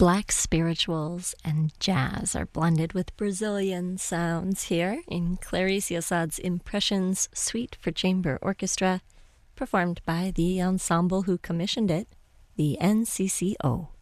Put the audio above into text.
Black spirituals and jazz are blended with Brazilian sounds here in Clarice Assad's Impressions Suite for Chamber Orchestra, performed by the ensemble who commissioned it, the NCCO.